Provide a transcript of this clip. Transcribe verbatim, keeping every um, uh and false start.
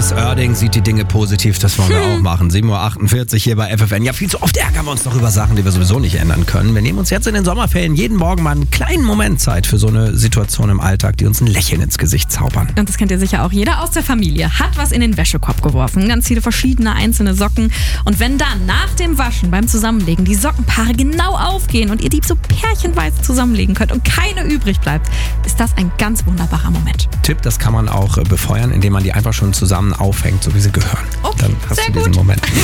Chris Oerding sieht die Dinge positiv, das wollen wir auch machen. sieben Uhr achtundvierzig hier bei F F N. Ja, viel zu oft ärgern wir uns noch über Sachen, die wir sowieso nicht ändern können. Wir nehmen uns jetzt in den Sommerferien jeden Morgen mal einen kleinen Moment Zeit für so eine Situation im Alltag, die uns ein Lächeln ins Gesicht zaubern. Und das kennt ihr sicher auch. Jeder aus der Familie hat was in den Wäschekorb geworfen. Ganz viele verschiedene einzelne Socken. Und wenn dann nach dem Waschen beim Zusammenlegen die Sockenpaare genau aufgehen und ihr die so pärchenweise zusammenlegen könnt und keine übrig bleibt, ist das ein ganz wunderbarer Moment. Tipp, das kann man auch befeuern, indem man die einfach schon zusammen aufhängt, so wie sie gehören. Okay, Dann hast sehr du diesen gut. Moment.